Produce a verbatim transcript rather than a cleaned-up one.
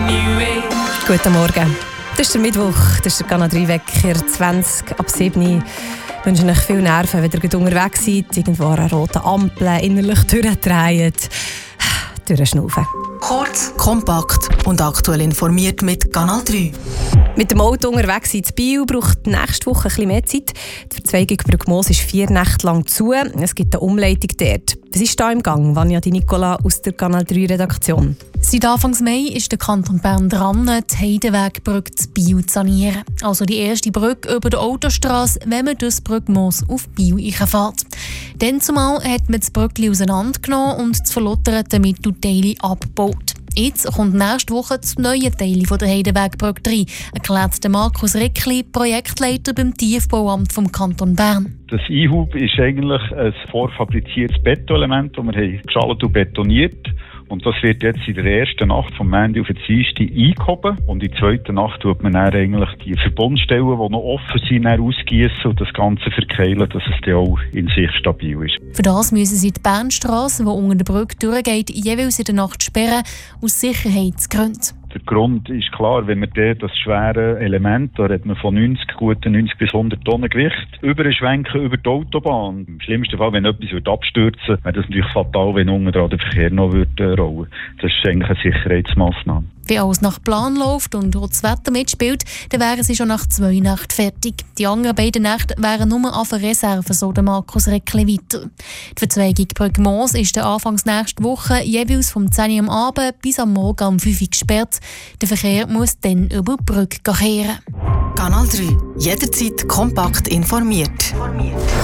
Guten Morgen. Das ist der Mittwoch, das ist der Kanal drei Wecker, zwanzig ab sieben. Ich wünsche euch viel Nerven, wenn ihr unterwegs seid, irgendwo an einer roten Ampel, innerlich durchdrehen, durchschnaufen. Kurz, kompakt und aktuell informiert mit Kanal drei. Mit dem Auto unterwegs sein zu Biel braucht nächste Woche ein bisschen mehr Zeit. Die Verzweigung Brückmoos ist vier Nächte lang zu. Es gibt eine Umleitung dort. Was ist da im Gang? Vanja Di Nicola aus der Kanal drei Redaktion. Seit Anfang Mai ist der Kanton Bern dran, die Heidenwegbrücke zu Biel zu sanieren. Also die erste Brücke über die Autostrasse, wenn man durch das Brückmoos auf Biel fährt. Dann zumal hat man das Brückli auseinandergenommen und das verlotterte Mittelteil abgebaut. Jetzt kommt nächste Woche das neue Teil der Heidenwegbrücke rein, erklärt Markus Rickli, Projektleiter beim Tiefbauamt vom Kanton Bern. Das Einhub ist eigentlich ein vorfabriziertes Betonelement, das wir geschaltet und betoniert haben. Und das wird jetzt in der ersten Nacht vom Montag auf den Dienstag eingehoben. Und in der zweiten Nacht tut man dann eigentlich die Verbundstellen, die noch offen sind, ausgießen und das Ganze verkeilen, dass es dann auch in sich stabil ist. Für das müssen sie die Bernstrasse, die unter der Brücke durchgeht, jeweils in der Nacht sperren, aus Sicherheitsgründen. Der Grund ist klar, wenn man dort das schwere Element, da redet man von neunzig, guten neunzig bis hundert Tonnen Gewicht, überschwenken über die Autobahn. Im schlimmsten Fall, wenn etwas abstürzen würde, wäre das natürlich fatal, wenn unten dran der Verkehr noch würde rollen. Das ist eigentlich eine Sicherheitsmaßnahme. Wenn alles nach Plan läuft und auch das Wetter mitspielt, dann wären sie schon nach zwei Nächten fertig. Die anderen beiden Nächte wären nur auf Reserve, so der Markus Reckli weiter. Die Verzweigung Brückmoos ist anfangs nächste Woche jeweils vom zehn Uhr am Abend bis am Morgen um fünf Uhr gesperrt. Der Verkehr muss dann über die Brücke kehren. Kanal drei. Jederzeit kompakt informiert.